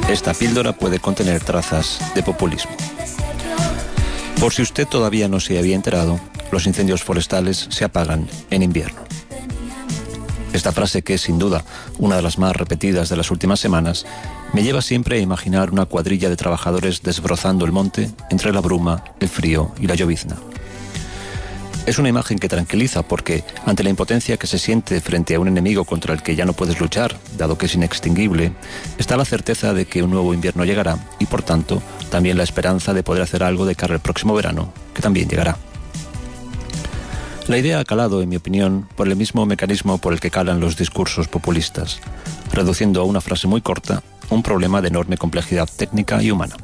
Esta píldora puede contener trazas de populismo. Por si usted todavía no se había enterado, los incendios forestales se apagan en invierno. Esta frase, que es sin duda una de las más repetidas de las últimas semanas, me lleva siempre a imaginar una cuadrilla de trabajadores desbrozando el monte entre la bruma, el frío y la llovizna. Es una imagen que tranquiliza porque, ante la impotencia que se siente frente a un enemigo contra el que ya no puedes luchar, dado que es inextinguible, está la certeza de que un nuevo invierno llegará y, por tanto, también la esperanza de poder hacer algo de cara al próximo verano, que también llegará. La idea ha calado, en mi opinión, por el mismo mecanismo por el que calan los discursos populistas, reduciendo a una frase muy corta un problema de enorme complejidad técnica y humana.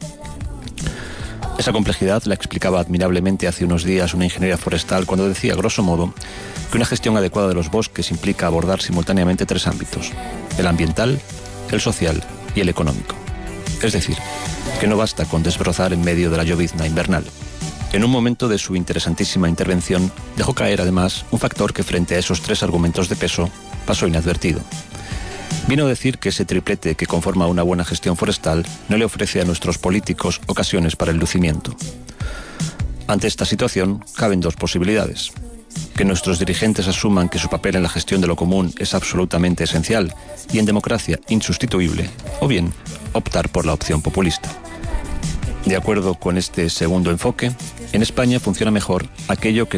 Esa complejidad la explicaba admirablemente hace unos días una ingeniera forestal cuando decía, grosso modo, que una gestión adecuada de los bosques implica abordar simultáneamente 3 ámbitos: el ambiental, el social y el económico. Es decir, que no basta con desbrozar en medio de la llovizna invernal. En un momento de su interesantísima intervención, dejó caer además un factor que frente a esos 3 argumentos de peso pasó inadvertido. Vino a decir que ese triplete que conforma una buena gestión forestal no le ofrece a nuestros políticos ocasiones para el lucimiento. Ante esta situación, caben 2 posibilidades: que nuestros dirigentes asuman que su papel en la gestión de lo común es absolutamente esencial y en democracia insustituible, o bien optar por la opción populista. De acuerdo con este segundo enfoque, en España funciona mejor aquello que